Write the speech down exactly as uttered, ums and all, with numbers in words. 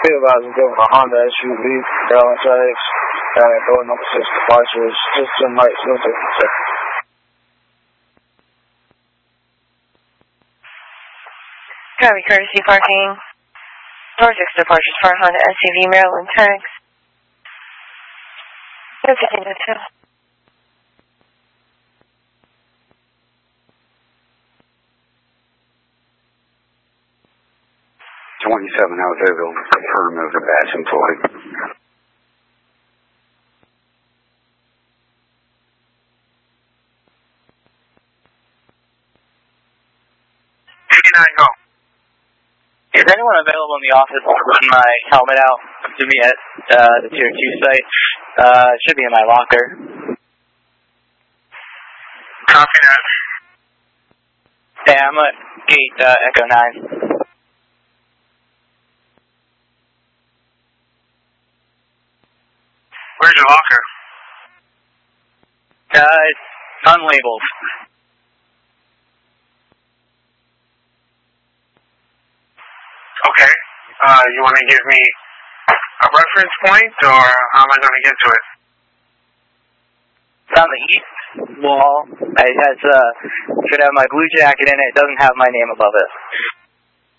advised to go with a Honda S U V, Maryland tags, and door number six departures, just some lights, no different, sir. Copy, courtesy parking. Door six departures for Honda S U V, Maryland tags. fifteen to two. twenty-seven out there, they'll confirm as a batch employee. eighty-nine, go. Is anyone available in the office to run my helmet out to me at uh, the Tier two site? Uh, it should be in my locker. Copy that. Yeah, I'm at gate uh, Echo nine. Where's your locker? Uh, it's unlabeled. Okay. Uh, you want to give me a reference point, or how am I going to get to it? It's on the east wall. It has, uh, should have my blue jacket in it. It doesn't have my name above it.